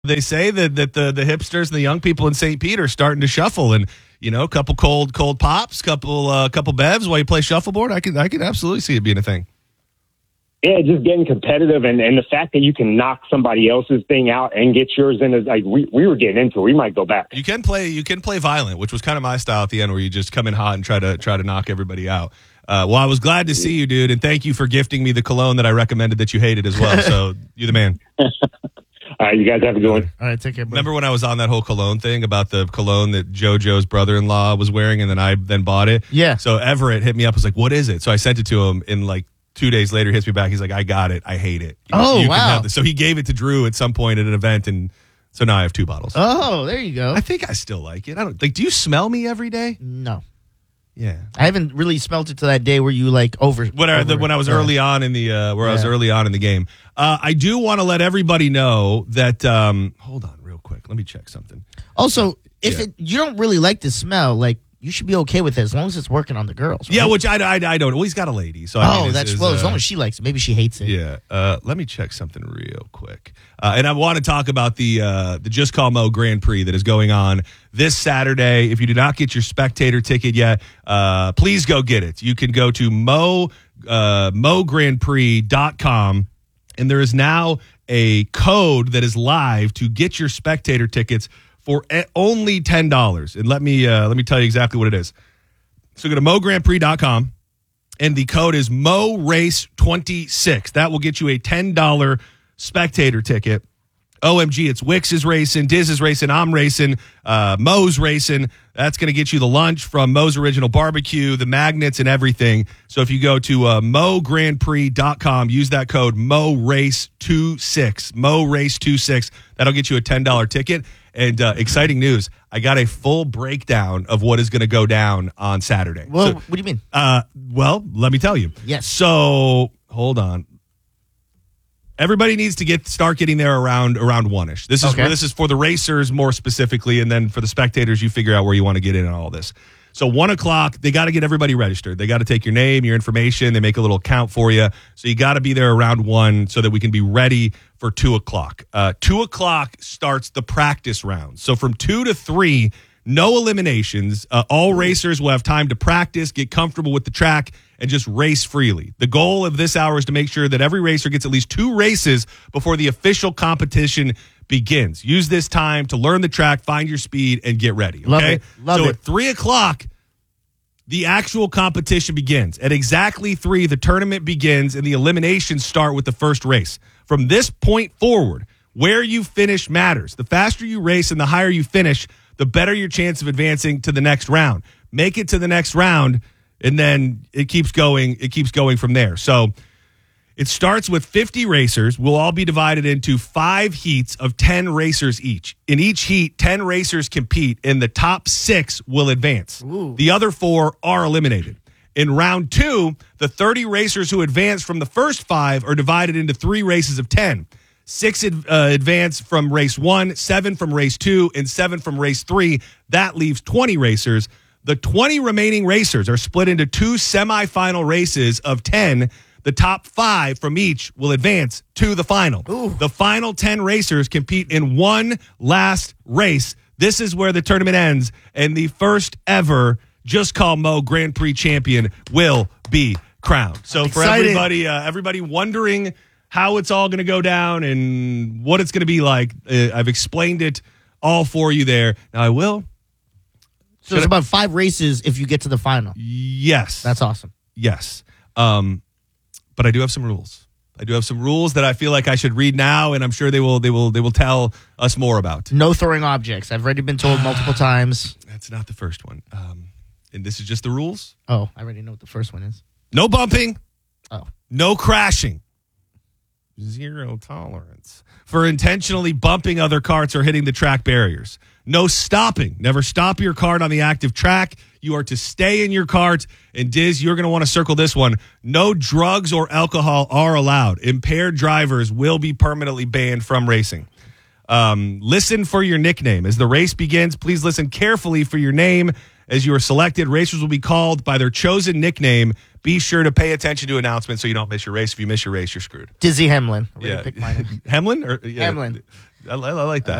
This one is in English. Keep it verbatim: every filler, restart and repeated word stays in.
They say that, that the, the hipsters and the young people in Saint Pete are starting to shuffle, and you know, a couple cold cold pops, couple uh, couple bevs while you play shuffleboard. I could I could absolutely see it being a thing. Yeah, just getting competitive, and, and the fact that you can knock somebody else's thing out and get yours in is like we, we were getting into it. We might go back. You can play you can play violent, which was kind of my style at the end, where you just come in hot and try to try to knock everybody out. Uh, well, I was glad to see you, dude, and thank you for gifting me the cologne that I recommended that you hated as well. So you're the man. All right, you guys have a good one. All right, take care, bro. Remember when I was on that whole cologne thing about the cologne that JoJo's brother-in-law was wearing, and then I then bought it? Yeah. So Everett hit me up, was like, what is it? So I sent it to him, and like two days later, he hits me back. He's like, I got it. I hate it. You, Oh, you can wow. have this. So he gave it to Drew at some point at an event, and so now I have two bottles. Oh, there you go. I think I still like it. I don't like. Do you smell me every day? No. Yeah. I haven't really smelt it to that day where you like over. When I, the, over- when I was yeah. early on in the uh, where I was Yeah. early on in the game, uh, I do want to let everybody know that. Um, hold on, real quick. Let me check something. Also, if Yeah. it, you don't really like the smell, like you should be okay with it as long as it's working on the girls. Right? Yeah, which I, I, I don't. Well, he's got a lady, so I oh, mean, it's- that's it's, well. As uh, long as she likes it, maybe she hates it. Yeah. Uh, let me check something real quick. Uh, and I want to talk about the uh, the Just Call Mo Grand Prix that is going on this Saturday. If you did not get your spectator ticket yet, uh, please go get it. You can go to mo uh, mo grand prix dot com, and there is now a code that is live to get your spectator tickets for e- only ten dollars. And let me uh, let me tell you exactly what it is. So go to mo grand prix dot com. And the code is Mo Race twenty-six. That will get you a ten dollars spectator ticket. O M G, it's Wix is racing, Diz is racing, I'm racing, uh, Mo's racing. That's going to get you the lunch from Mo's Original Barbecue, the magnets, and everything. So if you go to uh, mo grand prix dot com, use that code Mo Race twenty-six. Mo Race twenty-six. That'll get you a ten dollars ticket. And uh, exciting news, I got a full breakdown of what is going to go down on Saturday. Well, So, what do you mean? uh, well, let me tell you. Yes. So hold on. Everybody needs to get start getting there around around one ish. This is Okay. this is for the racers more specifically, and then for the spectators, you figure out where you want to get in on all this. So one o'clock, they got to get everybody registered. They got to take your name, your information. They make a little count for you. So you got to be there around one so that we can be ready for two o'clock. Uh, two o'clock starts the practice round. So from two to three, no eliminations. Uh, all racers will have time to practice, get comfortable with the track, and just race freely. The goal of this hour is to make sure that every racer gets at least two races before the official competition begins. Use this time to learn the track, find your speed, and get ready. Okay? Love it. Love so it. at three o'clock, the actual competition begins. At exactly three, the tournament begins, and the eliminations start with the first race. From this point forward, where you finish matters. The faster you race and the higher you finish, the better your chance of advancing to the next round. Make it to the next round, and then it keeps going. It keeps going from there. So it starts with fifty racers. We'll all be divided into five heats of ten racers each. In each heat, ten racers compete, and the top six will advance. Ooh. The other four are eliminated. In round two, the thirty racers who advance from the first five are divided into three races of ten. Six ad, uh, advance from race one, seven from race two, and seven from race three. That leaves twenty racers. The twenty remaining racers are split into two semifinal races of ten. The top five from each will advance to the final. Ooh. The final ten racers compete in one last race. This is where the tournament ends, and the first ever Just Call Mo Grand Prix champion will be crowned. So for Excited. everybody, uh, everybody wondering how it's all going to go down and what it's going to be like, uh, I've explained it all for you there. Now I will. So it's about five races if you get to the final. Yes. That's awesome. Yes. Um, but I do have some rules. I do have some rules that I feel like I should read now, and I'm sure they will they will they will tell us more about. No throwing objects. I've already been told multiple times. That's not the first one. Um, and this is just the rules. Oh, I already know what the first one is. No bumping. Oh. No crashing. Zero tolerance for intentionally bumping other carts or hitting the track barriers. No stopping. Never stop your cart on the active track. You are to stay in your cart. And Diz, you're going to want to circle this one. No drugs or alcohol are allowed. Impaired drivers will be permanently banned from racing. Um, listen for your nickname. As the race begins, please listen carefully for your name. As you are selected, racers will be called by their chosen nickname. Be sure to pay attention to announcements so you don't miss your race. If you miss your race, you're screwed. Dizzy Hemlin. I'm Yeah. gonna pick mine. Hemlin? Or, yeah. Hemlin. I, I like that.